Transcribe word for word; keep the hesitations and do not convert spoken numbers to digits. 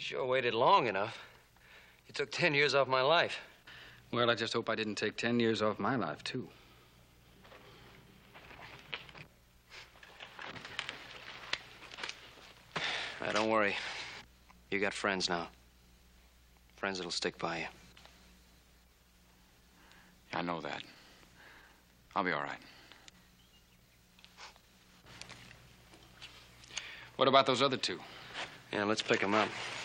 sure waited long enough. You took ten years off my life. Well, I just hope I didn't take ten years off my life, too. Now, don't worry. You got friends now. Friends that'll stick by you. I know that. I'll be all right. What about those other two? Yeah, let's pick them up.